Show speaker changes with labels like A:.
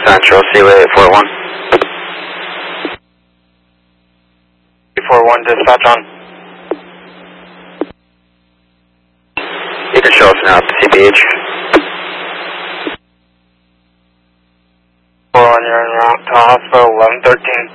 A: Central, Seaway 841. 841, dispatch on. You can show us now at the CPH. 4 on, you're en route to hospital 1113.